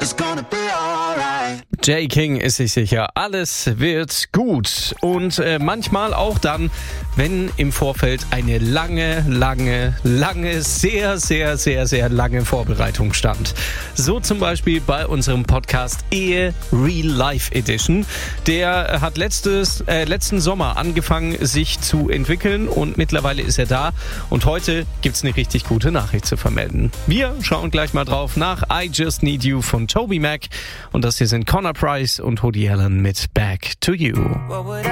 It's gonna be alright. Jay King ist sich sicher, alles wird gut. Und manchmal auch dann, wenn im Vorfeld eine lange, sehr, sehr, sehr, sehr lange Vorbereitung stand. So zum Beispiel bei unserem Podcast Ehe Real Life Edition. Der hat letzten Sommer angefangen, sich zu entwickeln und mittlerweile ist er da. Und heute gibt's eine richtig gute Nachricht zu vermelden. Wir schauen gleich mal drauf nach I Just Need You von Toby Mac. Und das hier sind Connor Price und Woody Allen mit Back to You.